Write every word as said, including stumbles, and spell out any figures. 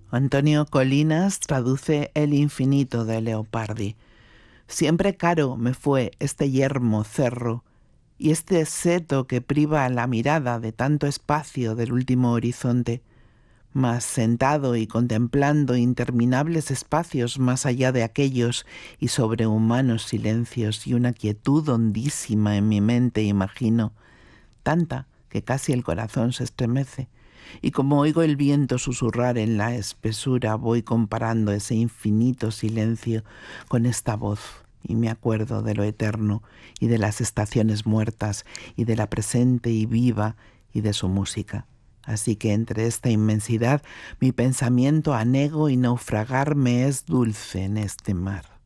Antonio Colinas traduce El infinito de Leopardi. Siempre caro me fue este yermo cerro y este seto que priva la mirada de tanto espacio del último horizonte, mas sentado y contemplando interminables espacios más allá de aquellos y sobrehumanos silencios y una quietud hondísima en mi mente imagino, tanta que casi el corazón se estremece, y como oigo el viento susurrar en la espesura, voy comparando ese infinito silencio con esta voz, y me acuerdo de lo eterno, y de las estaciones muertas, y de la presente y viva, y de su música. Así que entre esta inmensidad, mi pensamiento anego y naufragar me es dulce en este mar.